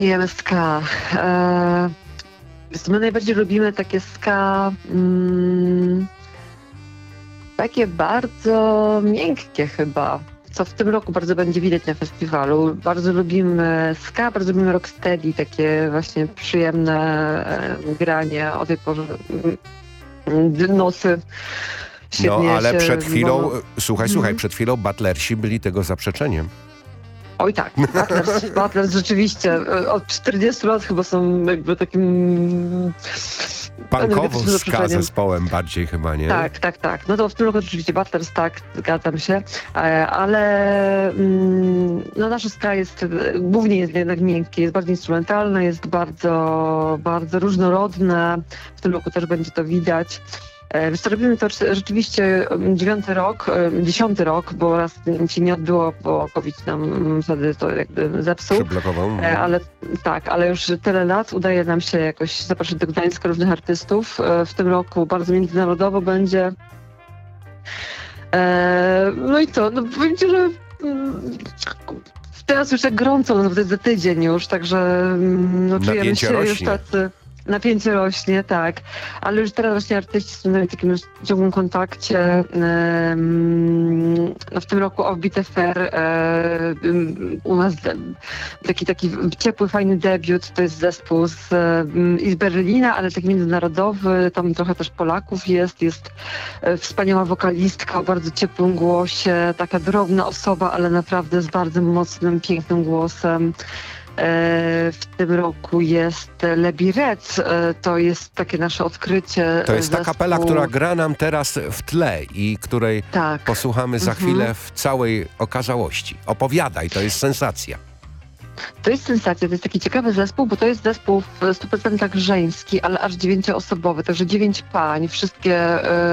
Jemy ska. My najbardziej lubimy takie ska, takie bardzo miękkie chyba, co w tym roku bardzo będzie widać na festiwalu. Bardzo lubimy ska, bardzo lubimy rocksteady, takie właśnie przyjemne granie o tej porze nocy. No, Świetnie ale się przed chwilą, mogą- słuchaj, przed chwilą Butlersi byli tego zaprzeczeniem. Oj tak, Butlers rzeczywiście od 40 lat chyba są jakby takim Punkową energetycznym ska zaprzeczeniem. zespołem bardziej chyba, nie? Tak. No to w tym roku rzeczywiście Butlers, tak, zgadzam się, ale no nasze ska jest, głównie jest jednak miękkie, jest bardzo instrumentalne, jest bardzo, bardzo różnorodne. W tym roku też będzie to widać. Wiesz co, robimy to rzeczywiście 10 rok, bo raz się nie odbyło, bo COVID nam wtedy to jakby zepsuł. Przyblokował. Ale tak, ale już tyle lat udaje nam się jakoś zapraszać do Gdańska różnych artystów. W tym roku bardzo międzynarodowo będzie. No i co? No powiem ci, że teraz już tak gorąco, no to jest za tydzień już, także no, czujemy Napięcie się już rośnie. tacy. Napięcie rośnie, tak. Ale już teraz właśnie artyści są w takim już ciągłym kontakcie. No w tym roku Offbeat FR u nas taki ciepły, fajny debiut. To jest zespół i z Berlina, ale taki międzynarodowy. Tam trochę też Polaków jest. Jest wspaniała wokalistka o bardzo ciepłym głosie. Taka drobna osoba, ale naprawdę z bardzo mocnym, pięknym głosem. W tym roku jest Lebiret, to jest takie nasze odkrycie. To jest ta zespół. kapela, która gra nam teraz w tle i której Tak. posłuchamy za chwilę w całej okazałości. Opowiadaj, to jest sensacja. To jest sensacja, to jest taki ciekawy zespół, bo to jest zespół w 100% żeński, ale aż 9-osobowy, także 9 pań, wszystkie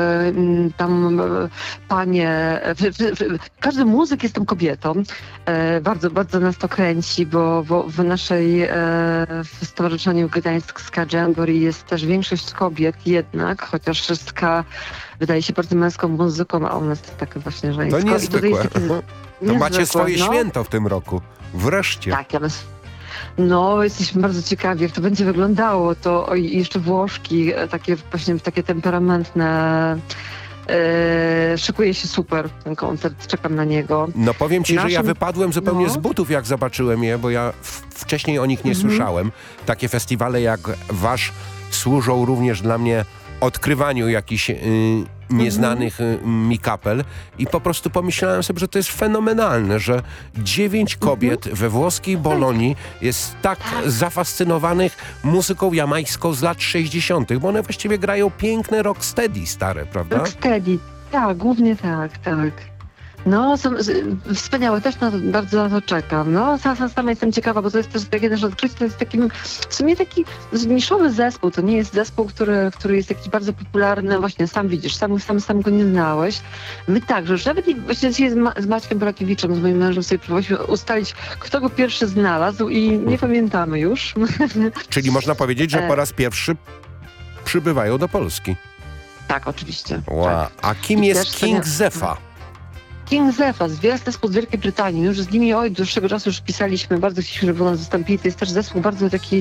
tam panie, każdy muzyk jest tam kobietą. Bardzo, bardzo nas to kręci, bo w naszej w Stowarzyszeniu Gdańsk Ska Jamboree jest też większość kobiet jednak, chociaż ska wydaje się bardzo męską muzyką, a u nas jest taka właśnie żeńska. To I niezwykłe. tutaj jest taki To macie niezwykłe, swoje no. święto w tym roku. Wreszcie. Tak, no, jesteśmy bardzo ciekawi, jak to będzie wyglądało. To i jeszcze Włoszki, takie właśnie takie temperamentne. Szykuje się super ten koncert, czekam na niego. No powiem ci, że ja Naszym- wypadłem zupełnie no. z butów, jak zobaczyłem je, bo ja wcześniej o nich nie słyszałem. Takie festiwale jak wasz służą również dla mnie odkrywaniu jakichś nieznanych mi kapel i po prostu pomyślałem sobie, że to jest fenomenalne, że 9 kobiet we włoskiej Bolonii jest tak zafascynowanych muzyką jamańską z lat 60., bo one właściwie grają piękne rocksteady stare, prawda? Rocksteady, tak, głównie tak. No, są wspaniałe, też bardzo na to czekam. No, sama jestem ciekawa, bo to jest też takie nasze odkrycie, to jest takim, w sumie taki niszowy zespół, to nie jest zespół, który jest jakiś bardzo popularny, właśnie sam widzisz, sam go nie znałeś. My także, już nawet właśnie dzisiaj z Maćkiem Bolakiewiczem, z moim mężem sobie próbowaliśmy ustalić, kto go pierwszy znalazł i nie pamiętamy już. Czyli można powiedzieć, że po raz pierwszy przybywają do Polski. Tak, oczywiście. Wow. Tak. A kim I jest też King to nie- Zepha? King Zepha, zespół z Wielkiej Brytanii. Już z nimi od dłuższego czasu już pisaliśmy, bardzo chcieliśmy, żeby nas wystąpili. To jest też zespół bardzo taki,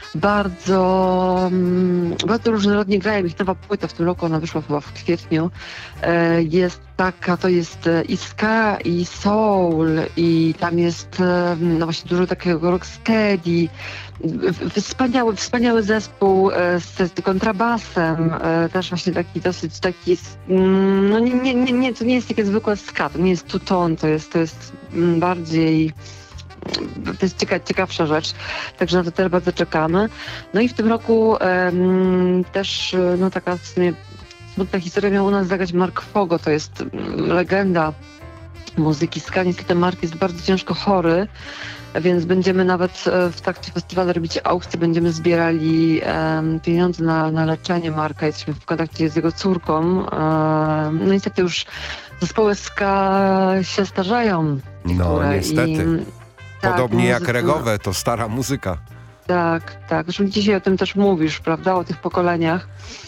bardzo różnorodnie grają. Ich nowa płyta w tym roku, ona wyszła chyba w kwietniu. Jest taka, to jest i ska, i soul, i tam jest no właśnie dużo takiego rocksteady. Wspaniały zespół z kontrabasem, też właśnie taki dosyć taki, no nie, to nie jest takie zwykłe ska, to nie jest two-tone, to jest bardziej, to jest ciekawsza rzecz, także na to też bardzo czekamy. No i w tym roku też no taka w sumie smutna historia, miał u nas zagrać Mark Fogo, to jest legenda muzyki ska. Niestety Mark jest bardzo ciężko chory, więc będziemy nawet w trakcie festiwalu robić aukcję, będziemy zbierali pieniądze na leczenie Marka. Jesteśmy w kontakcie z jego córką. No niestety już zespoły ska się starzeją. No niektóre niestety. tak, Podobnie jak muzycy- regowe, to stara muzyka. Tak. Zresztą dzisiaj o tym też mówisz, prawda, o tych pokoleniach.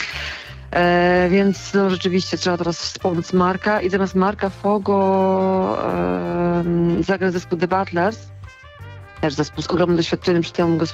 Więc no, rzeczywiście trzeba teraz wspomóc Marka i zamiast Marka Fogo zagra zespół The Butlers. też zespół z ogromnym doświadczeniem, przy tym